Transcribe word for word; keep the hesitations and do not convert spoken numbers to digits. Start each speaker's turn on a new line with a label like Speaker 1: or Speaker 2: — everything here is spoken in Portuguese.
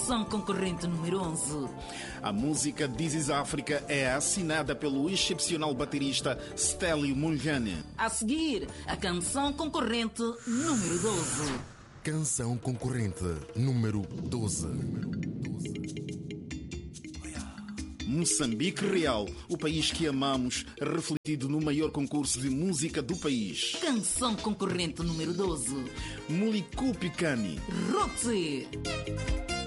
Speaker 1: Canção concorrente número onze.
Speaker 2: A música This is Africa é assinada pelo excepcional baterista Stélio Munjane.
Speaker 1: A seguir, a canção concorrente número doze.
Speaker 3: Canção concorrente número doze.
Speaker 2: Moçambique Real, o país que amamos, refletido no maior concurso de música do país.
Speaker 1: Canção concorrente número doze.
Speaker 2: Muliku Picani.
Speaker 1: Roxy.